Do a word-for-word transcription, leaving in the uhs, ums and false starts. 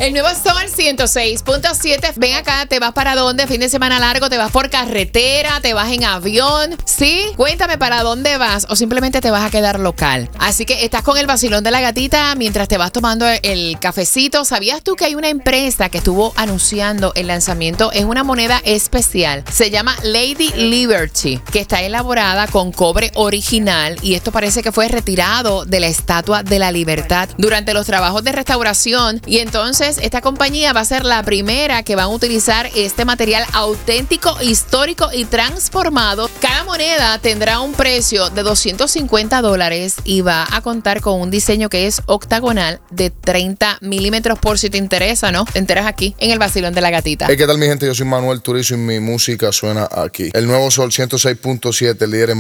El nuevo Sol ciento seis punto siete. Ven acá, ¿te vas para dónde? Fin de semana largo, ¿te vas por carretera? ¿Te vas en avión? ¿Sí? Cuéntame para dónde vas o simplemente te vas a quedar local. Así que estás con el vacilón de la gatita mientras te vas tomando el cafecito. ¿Sabías tú que hay una empresa que estuvo anunciando el lanzamiento? Es una moneda especial. Se llama Lady Liberty, que está elaborada con cobre original y esto parece que fue retirado de la Estatua de la Libertad durante los trabajos de restauración y entonces esta compañía va a ser la primera que van a utilizar este material auténtico, histórico y transformado. Cada moneda tendrá un precio de doscientos cincuenta dólares y va a contar con un diseño que es octagonal de treinta milímetros por si te interesa, ¿no? Te enteras aquí en el vacilón de la gatita. Hey, ¿qué tal mi gente? Yo soy Manuel Turizo y mi música suena aquí. El nuevo Sol ciento seis punto siete, el líder en